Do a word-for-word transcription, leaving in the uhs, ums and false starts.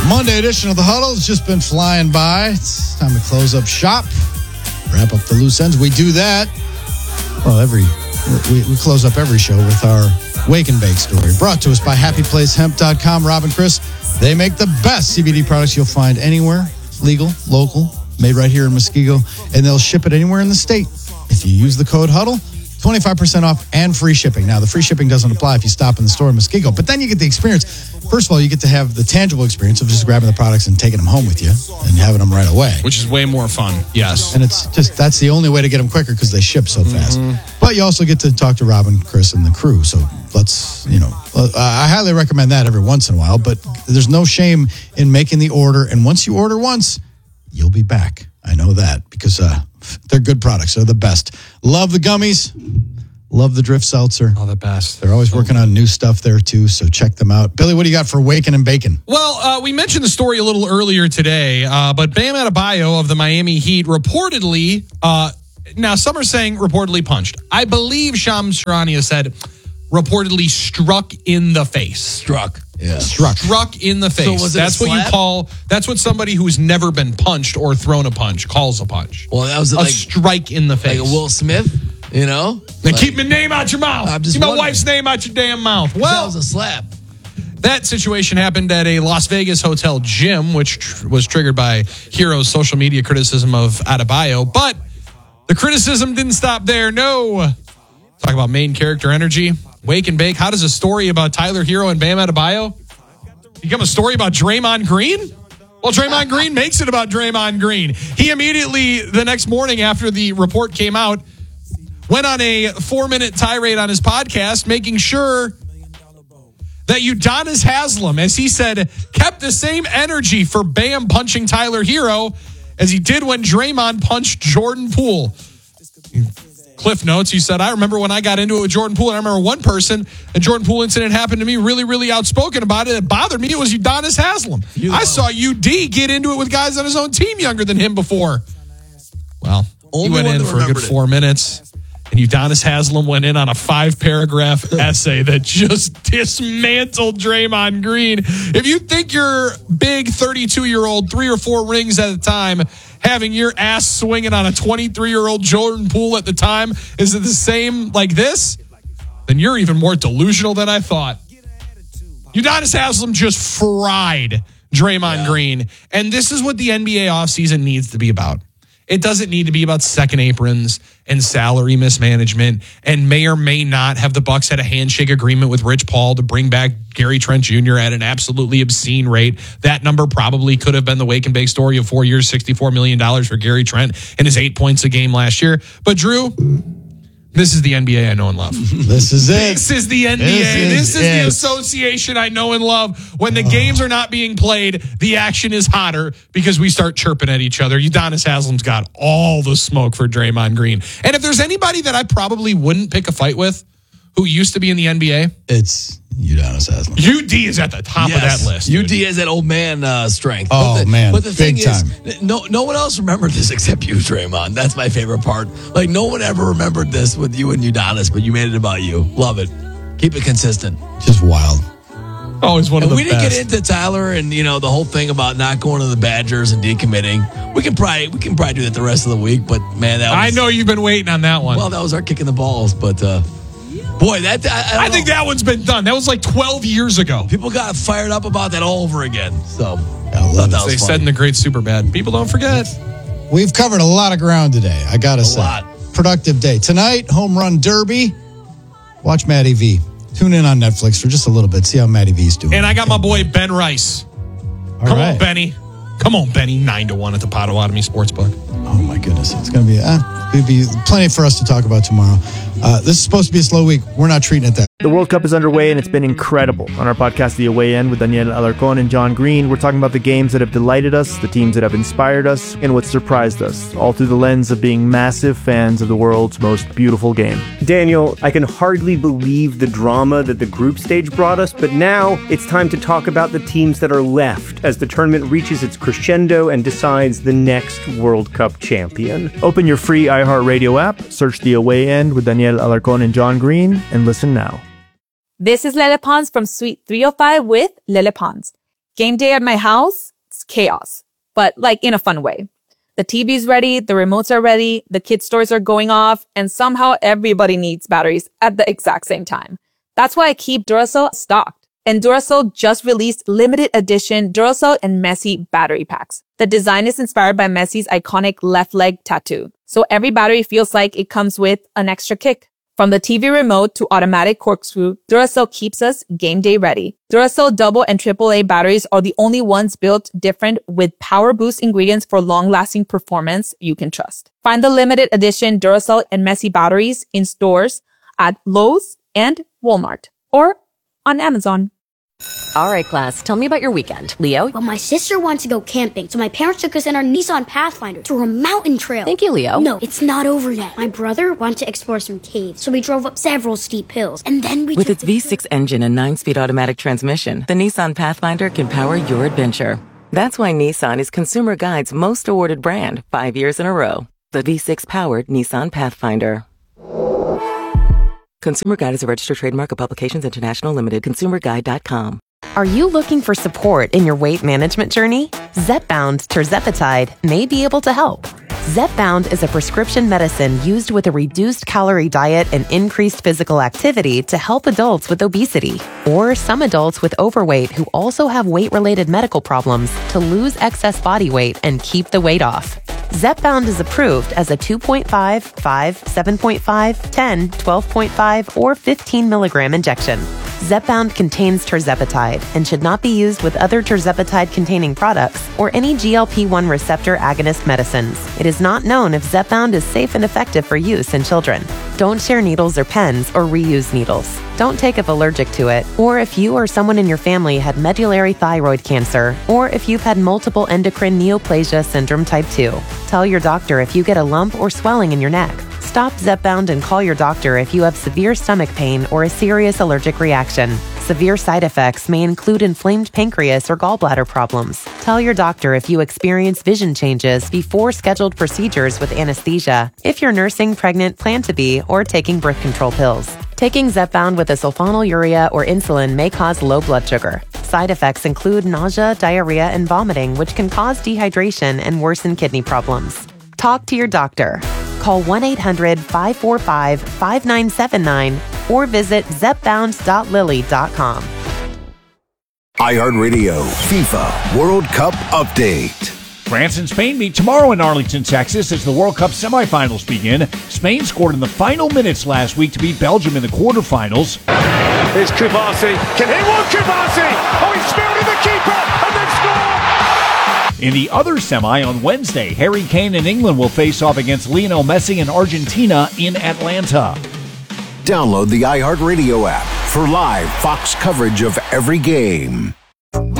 Monday edition of The Huddle has just been flying by. It's time to close up shop, wrap up the loose ends. We do that, well, every we, we close up every show with our Wake and Bake story, brought to us by happy place hemp dot com. Rob and Chris, they make the best C B D products you'll find anywhere, legal, local, made right here in Muskego, and they'll ship it anywhere in the state. If you use the code HUDDLE, twenty-five percent off and free shipping. Now, the free shipping doesn't apply if you stop in the store in Muskego, but then you get the experience. First of all, you get to have the tangible experience of just grabbing the products and taking them home with you and having them right away. Which is way more fun, yes. And it's just, that's the only way to get them quicker because they ship so fast. Mm-hmm. But you also get to talk to Rob and Chris and the crew. So let's, you know, uh, I highly recommend that every once in a while, but there's no shame in making the order. And once you order once, you'll be back. I know that because uh, they're good products. They're the best. Love the gummies. Love the Drift Seltzer. Oh, the best. They're always working on new stuff there, too, so check them out. Billy, what do you got for Waking and Bacon? Well, uh, we mentioned the story a little earlier today, uh, but Bam Adebayo of the Miami Heat reportedly, uh, now some are saying reportedly punched. I believe Shams Charania said reportedly struck in the face. Struck. Yeah. Struck. Struck in the face. So was it that's a what you slap? call, that's what somebody who's never been punched or thrown a punch calls a punch. Well, that was a like, strike in the face. like a Will Smith, you know? Then like, keep my name out your mouth. I'm just keep my wondering. wife's name out your damn mouth. that Well, was a slap. that situation happened at a Las Vegas hotel gym, which tr- was triggered by Hero's social media criticism of Adebayo. But the criticism didn't stop there. No. Talk about main character energy. Wake and Bake. How does a story about Tyler Hero and Bam Adebayo become a story about Draymond Green? Well, Draymond Green makes it about Draymond Green. He immediately, the next morning after the report came out, went on a four-minute tirade on his podcast, making sure that Udonis Haslem, as he said, kept the same energy for Bam punching Tyler Hero as he did when Draymond punched Jordan Poole. Cliff notes, he said, I remember when I got into it with Jordan Poole, and I remember one person, a Jordan Poole incident happened to me, really, really outspoken about it. It bothered me. It was Udonis Haslem. You I saw U D get into it with guys on his own team younger than him before. Well, Only he went in for a good four it. minutes. And Udonis Haslem went in on a five-paragraph essay that just dismantled Draymond Green. If you think your big thirty-two-year-old, three or four rings at a time, having your ass swinging on a twenty-three-year-old Jordan Poole at the time is it the same like this, then you're even more delusional than I thought. Udonis Haslem just fried Draymond yeah. Green. And this is what the N B A offseason needs to be about. It doesn't need to be about second aprons and salary mismanagement and may or may not have the Bucks had a handshake agreement with Rich Paul to bring back Gary Trent Junior at an absolutely obscene rate. That number probably could have been the Wake and Bake story of four years, sixty-four million dollars for Gary Trent and his eight points a game last year. But Drew, this is the N B A I know and love. This is it. This is the N B A. This is, this is the it. association I know and love. When the oh. games are not being played, the action is hotter because we start chirping at each other. Udonis Haslem's got all the smoke for Draymond Green. And if there's anybody that I probably wouldn't pick a fight with who used to be in the N B A, it's Udonis Haslem. U D is at the top yes. of that list. U D has that old man uh, strength. Oh, but the, man. But the Big thing time. is, no, no one else remembered this except you, Draymond. That's my favorite part. Like, no one ever remembered this with you and Udonis, but you made it about you. Love it. Keep it consistent. Just wild. Always one and of the we best. didn't get into Tyler and, you know, the whole thing about not going to the Badgers and decommitting. We can probably we can probably do that the rest of the week, but, man, that was... I know you've been waiting on that one. Well, that was our kick in the balls, but... uh Boy, that I, I, I think that one's been done. That was like twelve years ago. People got fired up about that all over again. So, I love that they was said in the great Superbad. People don't forget. We've covered a lot of ground today, I got to say. lot. Productive day. Tonight, Home Run Derby. Watch Matty V. Tune in on Netflix for just a little bit. See how Matty V's doing. And I got my boy Ben Rice. All Come right. on, Benny. Come on, Benny. Nine to one at the Potawatomi Sportsbook. Oh, my goodness. It's going to be, uh, it'll be plenty for us to talk about tomorrow. Uh, this is supposed to be a slow week. We're not treating it that. The World Cup is underway, and it's been incredible. On our podcast, The Away End, with Daniel Alarcón and John Green, we're talking about the games that have delighted us, the teams that have inspired us, and what surprised us, all through the lens of being massive fans of the world's most beautiful game. Daniel, I can hardly believe the drama that the group stage brought us, but now it's time to talk about the teams that are left as the tournament reaches its crescendo and decides the next World Cup champion. Open your free iHeartRadio app, search The Away End with Daniel Alarcón and John Green, and listen now. This is Lele Pons from Suite three oh five with Lele Pons. Game day at my house, it's chaos, but like in a fun way. The T V's ready, the remotes are ready, the kids' toys are going off, and somehow everybody needs batteries at the exact same time. That's why I keep Duracell stocked. And Duracell just released limited edition Duracell and Messi battery packs. The design is inspired by Messi's iconic left leg tattoo. So every battery feels like it comes with an extra kick. From the T V remote to automatic corkscrew, Duracell keeps us game day ready. Duracell double and triple A batteries are the only ones built different with power boost ingredients for long-lasting performance you can trust. Find the limited edition Duracell and Messi batteries in stores at Lowe's and Walmart or on Amazon. All right, class, tell me about your weekend. Leo? Well, my sister wanted to go camping, so my parents took us in our Nissan Pathfinder to a mountain trail. Thank you, Leo. No, it's not over yet. My brother wanted to explore some caves, so we drove up several steep hills, and then we With took its the V six engine and nine-speed automatic transmission, the Nissan Pathfinder can power your adventure. That's why Nissan is Consumer Guide's most awarded brand five years in a row. The V six-powered Nissan Pathfinder. Consumer Guide is a registered trademark of Publications International Limited. consumer guide dot com. Are you looking for support in your weight management journey? Zepbound tirzepatide may be able to help. Zepbound is a prescription medicine used with a reduced calorie diet and increased physical activity to help adults with obesity or some adults with overweight who also have weight-related medical problems to lose excess body weight and keep the weight off. Zepbound is approved as a two point five, five, seven point five, ten, twelve point five, or fifteen milligram injection. Zepbound contains tirzepatide and should not be used with other tirzepatide-containing products or any G L P one receptor agonist medicines. It is not known if Zepbound is safe and effective for use in children. Don't share needles or pens or reuse needles. Don't take if allergic to it, or if you or someone in your family had medullary thyroid cancer, or if you've had multiple endocrine neoplasia syndrome type two. Tell your doctor if you get a lump or swelling in your neck. Stop Zepbound and call your doctor if you have severe stomach pain or a serious allergic reaction. Severe side effects may include inflamed pancreas or gallbladder problems. Tell your doctor if you experience vision changes before scheduled procedures with anesthesia, if you're nursing, pregnant, plan to be, or taking birth control pills. Taking Zepbound with a sulfonylurea or insulin may cause low blood sugar. Side effects include nausea, diarrhea, and vomiting, which can cause dehydration and worsen kidney problems. Talk to your doctor. Call one eight hundred, five four five, five nine seven nine or visit zepbound dot lilly dot com. iHeartRadio FIFA World Cup Update. France and Spain meet tomorrow in Arlington, Texas as the World Cup semifinals begin. Spain scored in the final minutes last week to beat Belgium in the quarterfinals. Here's Kouassi. Can he walk Kouassi? Oh, he spilled in the keeper and then scored! In the other semi on Wednesday, Harry Kane and England will face off against Lionel Messi and Argentina in Atlanta. Download the iHeartRadio app for live Fox coverage of every game.